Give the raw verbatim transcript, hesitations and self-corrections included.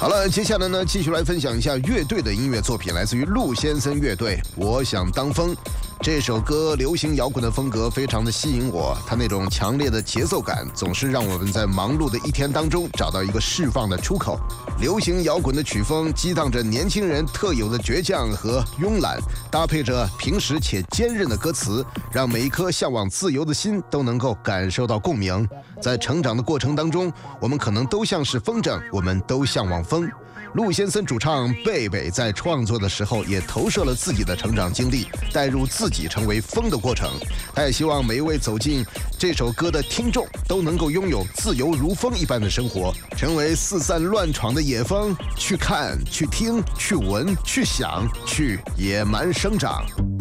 好了，接下来呢，继续来分享一下乐队的音乐作品，来自于陆先生乐队《我想当风》。这首歌流行摇滚的风格非常的吸引我，它那种强烈的节奏感总是让我们在忙碌的一天当中找到一个释放的出口。流行摇滚的曲风激荡着年轻人特有的倔强和慵懒，搭配着平实且坚韧的歌词，让每一颗向往自由的心都能够感受到共鸣。在成长的过程当中，我们可能都像是风筝，我们都向往风。陆先生主唱贝贝在创作的时候也投射了自己的成长经历，带入自己成为风的过程。他也希望每一位走进这首歌的听众都能够拥有自由如风一般的生活，成为四散乱闯的野蜂，去看，去听，去闻，去想，去野蛮生长。